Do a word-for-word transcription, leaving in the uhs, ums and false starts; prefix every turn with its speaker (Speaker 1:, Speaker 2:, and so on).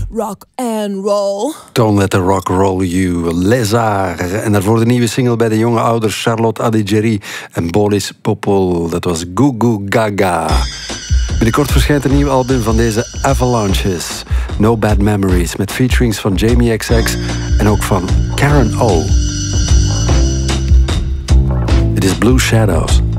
Speaker 1: rock and roll.
Speaker 2: Don't let the rock roll you. Lézard. En daarvoor de nieuwe single bij de jonge ouders Charlotte Adigéry en Boris Popol. Dat was Goo Goo Gaga. Binnenkort verschijnt een nieuw album van deze Avalanches. No Bad Memories. Met featurings van Jamie X X en ook van Karen O. Dit is Blue Shadows.